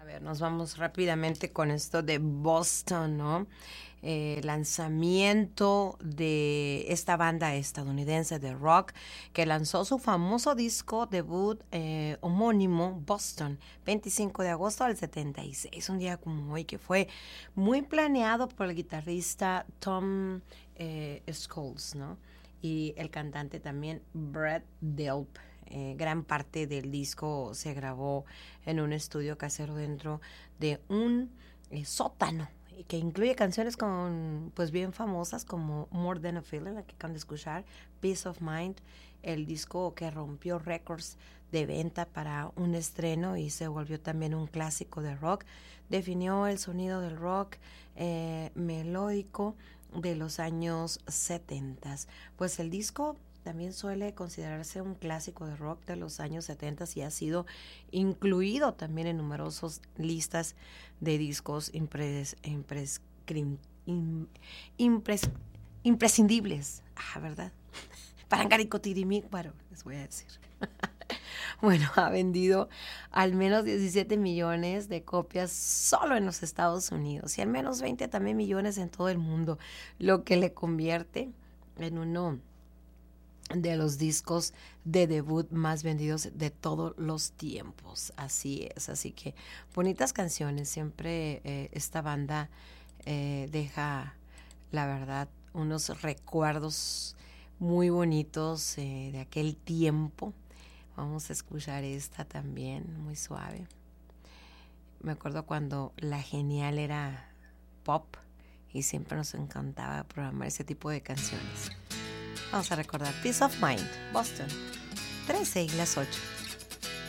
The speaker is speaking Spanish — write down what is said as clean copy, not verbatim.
A ver, nos vamos rápidamente con esto de Boston, ¿no? Lanzamiento de esta banda estadounidense de rock que lanzó su famoso disco debut homónimo, Boston, 25 de agosto del 76, un día como hoy, que fue muy planeado por el guitarrista Tom Scholes, ¿no? Y el cantante también Brett Delp. Gran parte del disco se grabó en un estudio casero dentro de un sótano, que incluye canciones con, pues, bien famosas como More Than a Feeling, la que acaban de escuchar, Peace of Mind, el disco que rompió récords de venta para un estreno y se volvió también un clásico de rock. Definió el sonido del rock melódico de los años 70. Pues el disco también suele considerarse un clásico de rock de los años 70 y ha sido incluido también en numerosas listas de discos imprescindibles. ¿Verdad? Parangaricotirimití, bueno, les voy a decir. Bueno, ha vendido al menos 17 millones de copias solo en los Estados Unidos y al menos 20 también millones en todo el mundo, lo que le convierte en uno de los discos de debut más vendidos de todos los tiempos. Así es, así que bonitas canciones. Siempre esta banda deja, la verdad, unos recuerdos muy bonitos de aquel tiempo. Vamos a escuchar esta también, muy suave. Me acuerdo cuando La Genial era pop y siempre nos encantaba programar ese tipo de canciones. Vamos a recordar Peace of Mind, Boston, 13 y las 8.